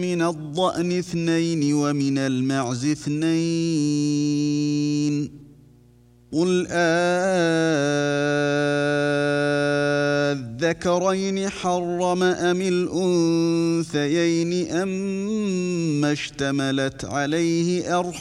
من الضأن اثنين ومن المعز اثنين قل أذكرين حرم أم الأنثيين أما اشتملت عليه أرحام